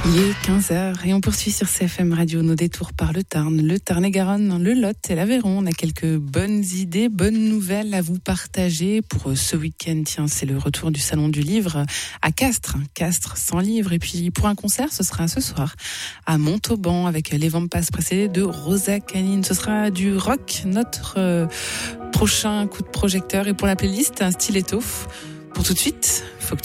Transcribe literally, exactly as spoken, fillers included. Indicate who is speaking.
Speaker 1: Il est quinze heures et on poursuit sur C F M Radio nos détours par le Tarn, le Tarn-et-Garonne, le Lot et l'Aveyron. On a quelques bonnes idées, bonnes nouvelles à vous partager pour ce week-end. Tiens, c'est le retour du Salon du Livre à Castres, Castres sans livre. Et puis pour un concert, ce sera ce soir à Montauban avec les Vampas précédés de Rosa Canine. Ce sera du rock, notre euh, prochain coup de projecteur. Et pour la playlist, un stiletto. Pour tout de suite, faut que